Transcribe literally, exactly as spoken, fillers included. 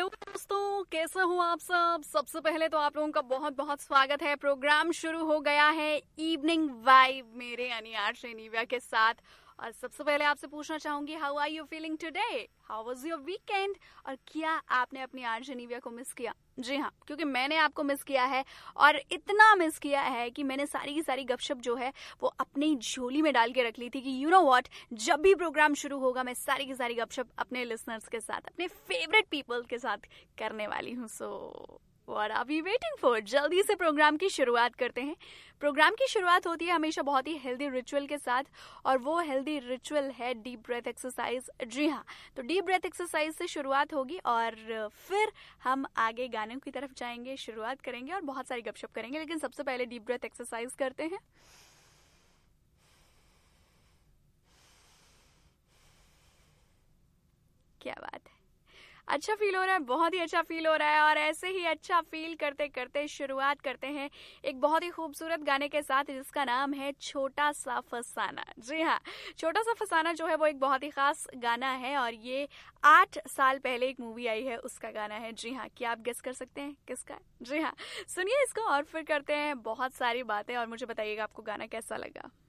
Hello दोस्तों, कैसे हो आप सब। सबसे पहले तो आप लोगों का बहुत बहुत स्वागत है। प्रोग्राम शुरू हो गया है इवनिंग वाइब मेरे यानी आरजे निव्या के साथ। और सबसे पहले आपसे पूछना चाहूंगी, how are you feeling today, how was your weekend, और क्या आपने अपनी आरजे निव्या को मिस किया। जी हाँ, क्योंकि मैंने आपको मिस किया है, और इतना मिस किया है कि मैंने सारी की सारी गपशप जो है वो अपनी झोली में डाल के रख ली थी कि यू नो व्हाट, जब भी प्रोग्राम शुरू होगा मैं सारी की सारी गपशप अपने लिसनर्स के साथ, अपने फेवरेट पीपल के साथ करने वाली हूँ। So what are we waiting for, जल्दी से प्रोग्राम की शुरुआत करते हैं। प्रोग्राम की शुरुआत होती है हमेशा बहुत ही हेल्दी रिचुअल के साथ, और वो हेल्दी रिचुअल है डीप ब्रेथ एक्सरसाइज। जी हाँ, तो डीप ब्रेथ एक्सरसाइज से शुरुआत होगी और फिर हम आगे गानों की तरफ जाएंगे, शुरुआत करेंगे और बहुत सारी गपशप करेंगे। लेकिन सबसे पहले डीप ब्रेथ एक्सरसाइज करते हैं। क्या बात है, अच्छा फील हो रहा है, बहुत ही अच्छा फील हो रहा है। और ऐसे ही अच्छा फील करते करते शुरुआत करते हैं एक बहुत ही खूबसूरत गाने के साथ, जिसका नाम है छोटा सा फसाना। जी हाँ, छोटा सा फसाना जो है वो एक बहुत ही खास गाना है, और ये आठ साल पहले एक मूवी आई है उसका गाना है। जी हाँ, क्या आप गेस कर सकते हैं किसका है? जी हाँ, सुनिए इसको और फिर करते हैं बहुत सारी बातें, और मुझे बताइएगा आपको गाना कैसा लगा।